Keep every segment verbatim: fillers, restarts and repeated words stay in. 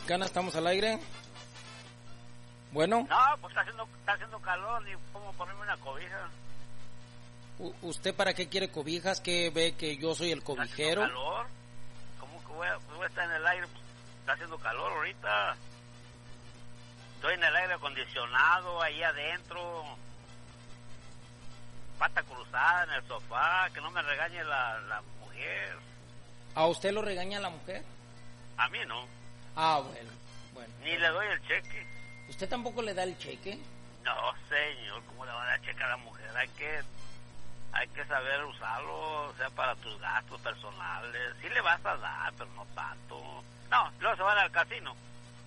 Mexicana, estamos al aire. Bueno. No, pues está haciendo, está haciendo calor, ni cómo ponerme una cobija. U ¿Usted para qué quiere cobijas? ¿Que ve que yo soy el cobijero? ¿Está haciendo calor? ¿Cómo que voy a, voy a estar en el aire? Pues está haciendo calor ahorita. Estoy en el aire acondicionado, ahí adentro. Pata cruzada en el sofá, que no me regañe la, la mujer. ¿A usted lo regaña la mujer? A mí no. Ah, bueno, bueno. Ni le doy el cheque. ¿Usted tampoco le da el cheque? No, señor, ¿cómo le va a dar cheque a la mujer? Hay que, hay que saber usarlo, o sea, para tus gastos personales. Sí le vas a dar, pero no tanto. No, luego se van al casino.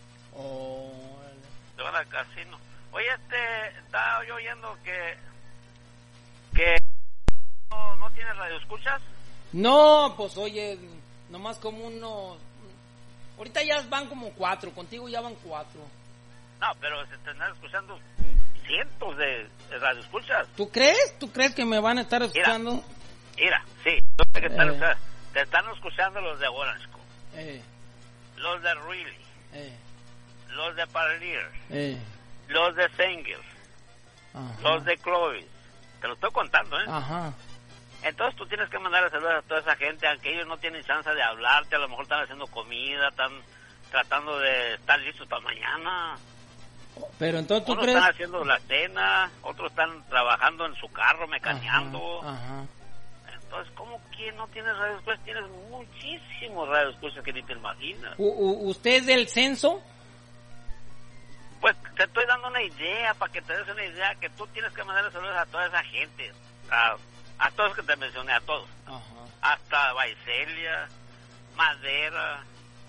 Oh. Se van al casino. Oye, este, estaba yo oyendo que, que no, no tienes radio, ¿escuchas? No, pues oye, nomás como unos... Ahorita ya van como cuatro, contigo ya van cuatro. No, pero se te están escuchando cientos de, de radioescuchas. ¿Tú crees? ¿Tú crees que me van a estar escuchando? Mira, mira sí, yo sé que están, eh. te están escuchando los de Orange, eh. los de Really, eh. los de Parlier, eh. los de Sengel, los de Clovis. Te lo estoy contando, ¿eh? Ajá. Entonces tú tienes que mandarle saludos a toda esa gente, aunque ellos no tienen chance de hablarte, a lo mejor están haciendo comida, están tratando de estar listos para mañana. Pero entonces tú Unos crees... están haciendo la cena, otros están trabajando en su carro, mecaneando. Ajá, ajá. Entonces, ¿cómo que no tienes radioescuchas? Tienes muchísimos radioescuchas que ni te imaginas. ¿U u ¿Usted es del censo? Pues te estoy dando una idea, para que te des una idea, que tú tienes que mandarle saludos a toda esa gente, a, a todos que te mencioné, a todos. Ajá. Hasta Vaiselia, Madera,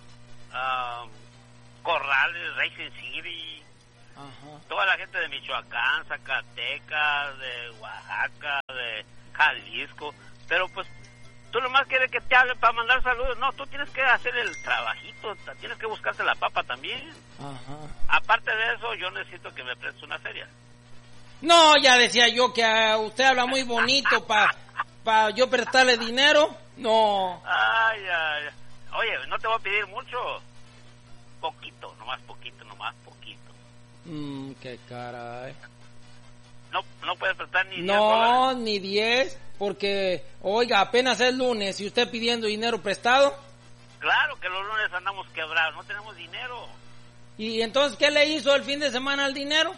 um, Corrales, Racing City. Ajá. Toda la gente de Michoacán, Zacatecas, de Oaxaca, de Jalisco. Pero pues tú nomás quieres que te hablen para mandar saludos. No, tú tienes que hacer el trabajito, tienes que buscarte la papa también. Ajá. Aparte de eso, yo necesito que me prestes una feria. No, ya decía yo que uh, usted habla muy bonito para pa yo prestarle dinero. No. Ay, ay, ay. Oye, no te voy a pedir mucho. Poquito, nomás poquito, nomás poquito. Mmm, qué caray. No, no puedes prestar ni diez No, dólares. ni diez, porque, oiga, apenas es lunes y usted pidiendo dinero prestado. Claro que los lunes andamos quebrados, no tenemos dinero. ¿Y entonces qué le hizo el fin de semana al dinero?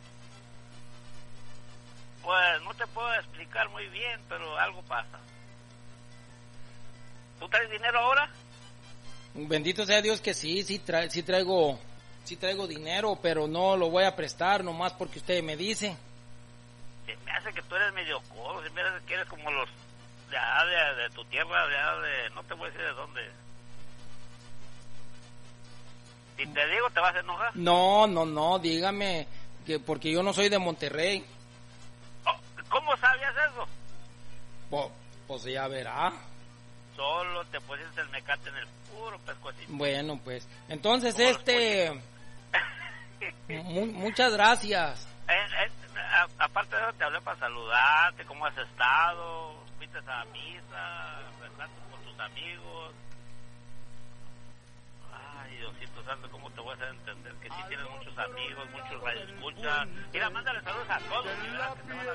Pues no te puedo explicar muy bien, pero algo pasa. ¿Tú traes dinero ahora? Bendito sea Dios que sí, sí, tra sí traigo, sí traigo dinero, pero no lo voy a prestar nomás porque usted me dice. Se me hace que tú eres medio codo, se me hace que eres como los de allá de, de tu tierra, de allá de, no te voy a decir de dónde. Si te digo, ¿te vas a enojar? No, no, no, dígame, que porque yo no soy de Monterrey. Oh, ¿cómo sabías eso? Pues, pues ya verá. Solo te pusiste el mecate en el puro pescuecito. Bueno, pues, entonces este... mu muchas gracias. Eh, eh, a, aparte de eso, te hablé para saludarte, cómo has estado, fuiste a misa, rezaste con tus amigos. Ay, Diosito santo, ¿cómo te voy a hacer entender que sí tienes muchos amigos, muchos radioescuchas? Mira, mándale saludos a todos, ¿verdad? Que te van a